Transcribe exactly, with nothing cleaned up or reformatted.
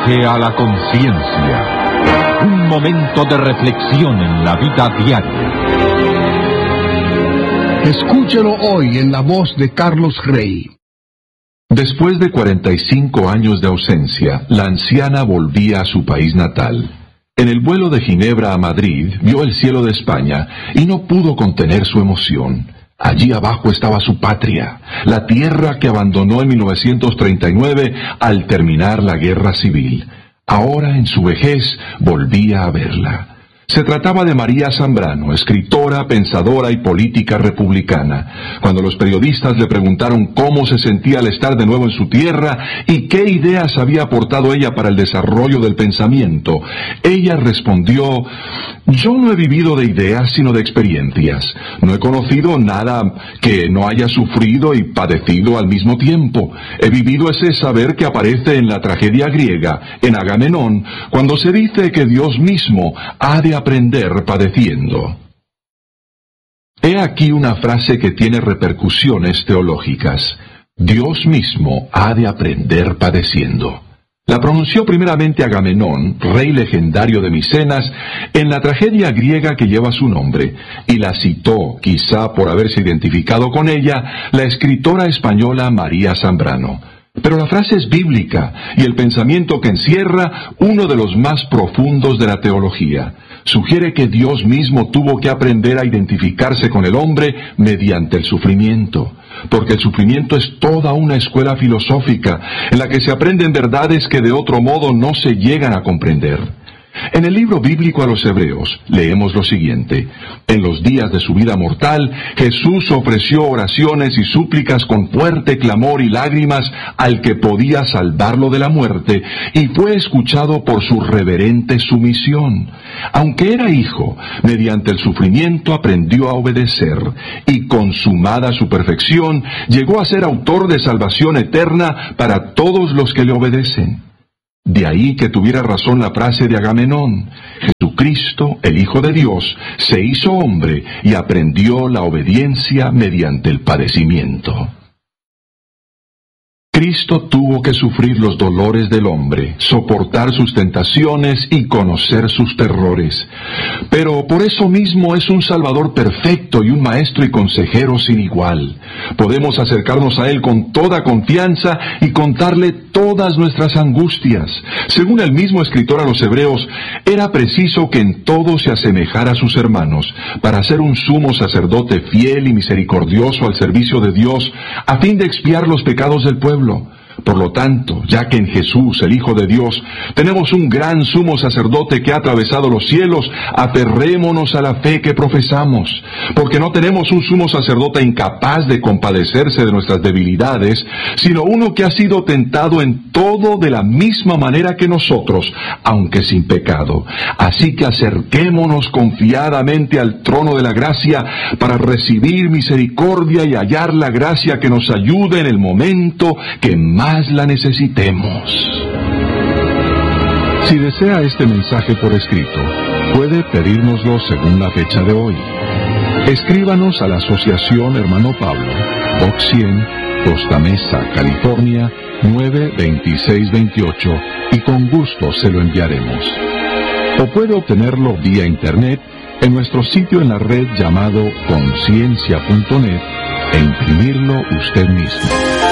Viaje a la conciencia. Un momento de reflexión en la vida diaria. Escúchelo hoy en la voz de Carlos Rey. Después de cuarenta y cinco años de ausencia, la anciana volvía a su país natal. En el vuelo de Ginebra a Madrid, vio el cielo de España y no pudo contener su emoción. Allí abajo estaba su patria, la tierra que abandonó en mil novecientos treinta y nueve al terminar la guerra civil. Ahora, en su vejez, volvía a verla. Se trataba de María Zambrano, escritora, pensadora y política republicana. Cuando los periodistas le preguntaron cómo se sentía al estar de nuevo en su tierra y qué ideas había aportado ella para el desarrollo del pensamiento, ella respondió: yo no he vivido de ideas sino de experiencias. No he conocido nada que no haya sufrido y padecido al mismo tiempo. He vivido ese saber que aparece en la tragedia griega, en Agamenón, cuando se dice que Dios mismo ha de aprender padeciendo. He aquí una frase que tiene repercusiones teológicas. Dios mismo ha de aprender padeciendo. La pronunció primeramente Agamenón, rey legendario de Micenas, en la tragedia griega que lleva su nombre, y la citó, quizá por haberse identificado con ella, la escritora española María Zambrano. Pero la frase es bíblica, y el pensamiento que encierra uno de los más profundos de la teología. Sugiere que Dios mismo tuvo que aprender a identificarse con el hombre mediante el sufrimiento, porque el sufrimiento es toda una escuela filosófica en la que se aprenden verdades que de otro modo no se llegan a comprender. En el libro bíblico a los Hebreos leemos lo siguiente: en los días de su vida mortal, Jesús ofreció oraciones y súplicas con fuerte clamor y lágrimas al que podía salvarlo de la muerte, y fue escuchado por su reverente sumisión. Aunque era hijo, mediante el sufrimiento aprendió a obedecer, y consumada su perfección, llegó a ser autor de salvación eterna para todos los que le obedecen. De ahí que tuviera razón la frase de Agamenón: Jesucristo, el Hijo de Dios, se hizo hombre y aprendió la obediencia mediante el padecimiento. Cristo tuvo que sufrir los dolores del hombre, soportar sus tentaciones y conocer sus terrores. Pero por eso mismo es un Salvador perfecto y un Maestro y Consejero sin igual. Podemos acercarnos a Él con toda confianza y contarle todas nuestras angustias. Según el mismo escritor a los Hebreos, era preciso que en todo se asemejara a sus hermanos, para ser un sumo sacerdote fiel y misericordioso al servicio de Dios, a fin de expiar los pecados del pueblo. Por lo tanto, ya que en Jesús, el Hijo de Dios, tenemos un gran sumo sacerdote que ha atravesado los cielos, aferrémonos a la fe que profesamos, porque no tenemos un sumo sacerdote incapaz de compadecerse de nuestras debilidades, sino uno que ha sido tentado en todo de la misma manera que nosotros, aunque sin pecado. Así que acerquémonos confiadamente al trono de la gracia para recibir misericordia y hallar la gracia que nos ayude en el momento que más la necesitemos. Si desea este mensaje por escrito, puede pedírnoslo según la fecha de hoy. Escríbanos a la Asociación Hermano Pablo, Box cien, Costa Mesa, California, nueve veintiséis veintiocho, y con gusto se lo enviaremos. O puede obtenerlo vía internet en nuestro sitio en la red llamado conciencia punto net e imprimirlo usted mismo.